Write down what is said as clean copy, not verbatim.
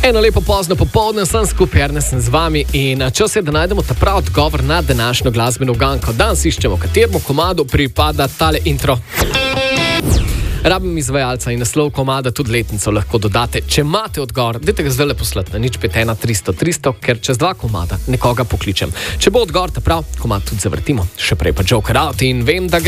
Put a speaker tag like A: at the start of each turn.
A: Eno lepo pozno popoldne sem skupaj, Ernest sem z vami in čas je, da najdemo ta prav odgovor na današnjo glasbeno uganko. Danes iščemo, kateremu komadu pripada tale intro. Rabim izvajalca in naslov komada, tudi letnico lahko dodate. Če imate odgovor, dajte ga zdaj le poslati na 051 300 300, ker čez 2 komada nekoga pokličem. Če bo odgovor ta prav, komad tudi zavrtimo. Še prej pa Joker Out in vem, da